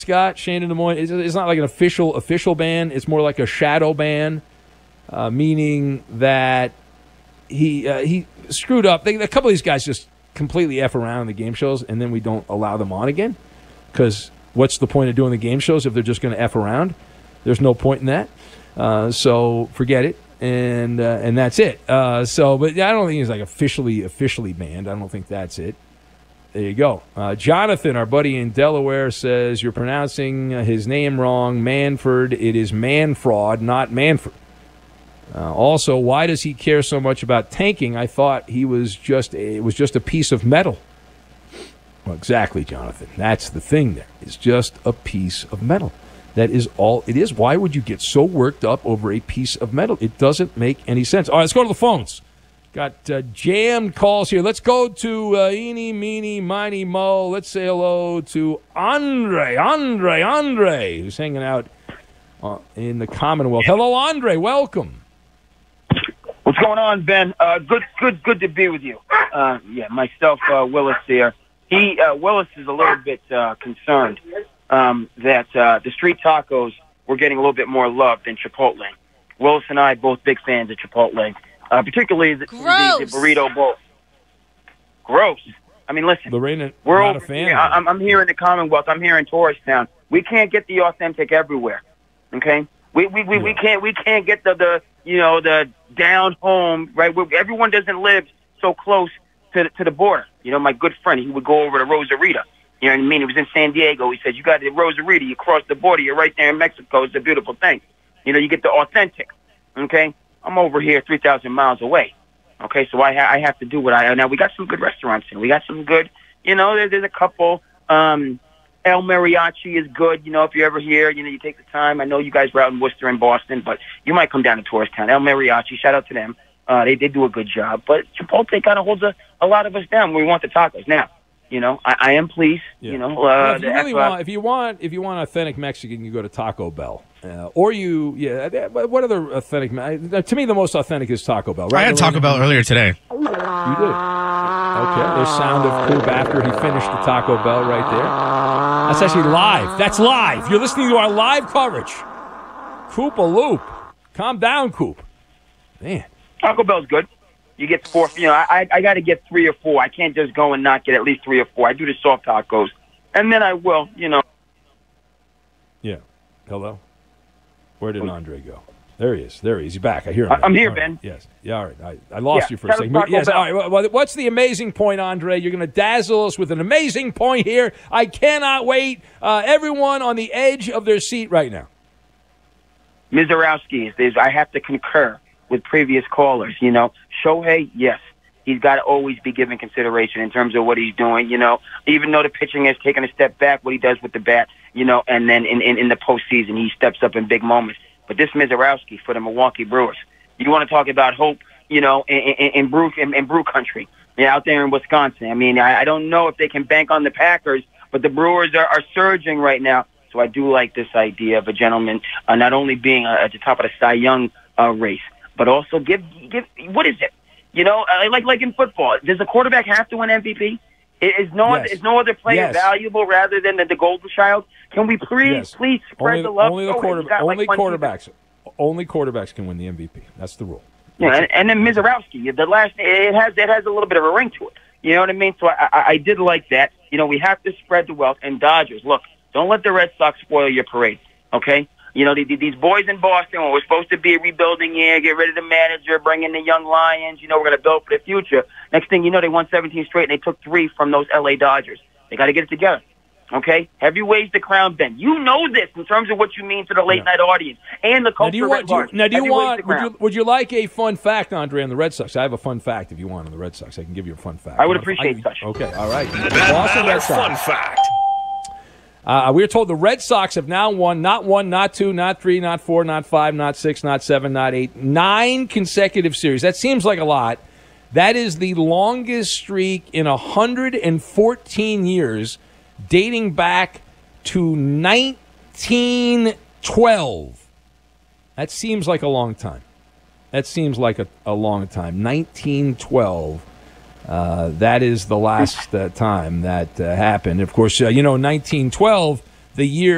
Scott, Shane in Des Moines, it's not like an official ban. It's more like a shadow ban, meaning that he screwed up. A couple of these guys just completely F around in the game shows, and then we don't allow them on again. Because what's the point of doing the game shows if they're just going to F around? There's no point in that. So forget it, and that's it. But I don't think he's like officially banned. I don't think that's it. There you go. Jonathan, our buddy in Delaware, says you're pronouncing his name wrong. Manford. It is Manfraud, not Manford. Also, why does he care so much about tanking? I thought it was just a piece of metal. Well, exactly, Jonathan. That's the thing there. It's just a piece of metal. That is all it is. Why would you get so worked up over a piece of metal? It doesn't make any sense. All right, let's go to the phones. Got jammed calls here. Let's go to Eeny, Meeny, Miny, Mo. Let's say hello to Andre, who's hanging out in the Commonwealth. Hello, Andre. Welcome. What's going on, Ben? Good to be with you. Myself, Willis here. Willis is a little bit concerned that the street tacos were getting a little bit more love than Chipotle. Willis and I both big fans of Chipotle. Particularly the burrito bowl. Gross. I mean, listen. Lorena, we're not over a fan. Here. I'm here in the Commonwealth. I'm here in Tourist-town. We can't get the authentic everywhere. Okay? We can't get the down home, right? Everyone doesn't live so close to the border. You know, my good friend, he would go over to Rosarita. You know what I mean? He was in San Diego. He said, you got the Rosarita, you cross the border, you're right there in Mexico. It's a beautiful thing. You know, you get the authentic. Okay? I'm over here 3,000 miles away. Okay, so I have to do what now we got some good restaurants and we got some good, there's a couple. El Mariachi is good, if you're ever here, you take the time. I know you guys were out in Worcester and Boston, but you might come down to Tourist-town. El Mariachi, shout out to them. They do a good job, but Chipotle kind of holds a lot of us down when we want the tacos. Now, I am pleased, if you want authentic Mexican, you go to Taco Bell. What other authentic? To me, the most authentic is Taco Bell. Right? I had Taco Bell earlier today. You did. Okay, there's sound of Coop after he finished the Taco Bell right there. That's actually live. That's live. You're listening to our live coverage. Coop-a-loop. Calm down, Coop. Man. Taco Bell's good. You get 4. I got to get 3 or 4. I can't just go and not get at least 3 or 4. I do the soft tacos, and then I will. Yeah. Hello. Where did Andre go? There he is. He's back. I hear him. I'm here, all Ben. Right. Yes. Yeah. All right. I lost you for a second. Yes. All right. Well, what's the amazing point, Andre? You're going to dazzle us with an amazing point here. I cannot wait. Everyone on the edge of their seat right now. Mizorowski is. I have to concur with previous callers. Shohei, yes, he's got to always be given consideration in terms of what he's doing. Even though the pitching has taken a step back, what he does with the bat. And then in the postseason, he steps up in big moments. But this Mizorowski for the Milwaukee Brewers, you want to talk about hope, in brew country, out there in Wisconsin. I mean, I don't know if they can bank on the Packers, but the Brewers are surging right now. So I do like this idea of a gentleman not only being at the top of the Cy Young race, but also give what is it? Like in football, does the quarterback have to win MVP? Is no other player valuable rather than the golden child? Can we please spread the love? Only quarterbacks can win the MVP. That's the rule. Yeah, and then Mizorowski, it has a little bit of a ring to it. You know what I mean? So I did like that. We have to spread the wealth. And Dodgers, look, don't let the Red Sox spoil your parade. Okay. These boys in Boston, when we're supposed to be a rebuilding year, get rid of the manager, bring in the young Lions, we're going to build for the future. Next thing you know, they won 17 straight, and they took 3 from those L.A. Dodgers. They got to get it together, okay? Heavy weighs the crown, Ben. You know this in terms of what you mean to the late-night audience and the culture. Would you like a fun fact, Andre, on the Red Sox? I have a fun fact if you want on the Red Sox. I can give you a fun fact. I would appreciate such. Okay, all right. Boston Red Sox. Fun fact. We were told the Red Sox have now won not 1, not 2, not 3, not 4, not 5, not 6, not 7, not 8, 9 consecutive series. That seems like a lot. That is the longest streak in 114 years, dating back to 1912. That seems like a long time. 1912. That is the last time that happened. Of course, 1912, the year